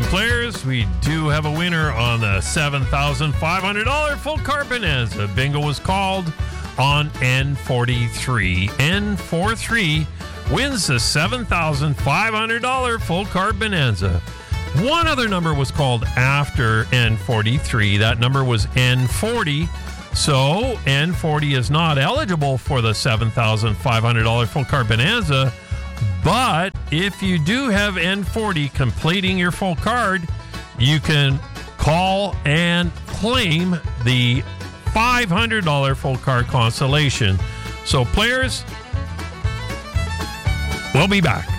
And players, we do have a winner on the $7,500 full car bonanza. Bingo was called on N43. N43 wins the $7,500 full car bonanza. One other number was called after N43. That number was N40. So N40 is not eligible for the $7,500 full car bonanza. But if you do have N40 completing your full card, you can call and claim the $500 full card consolation. So players, we'll be back.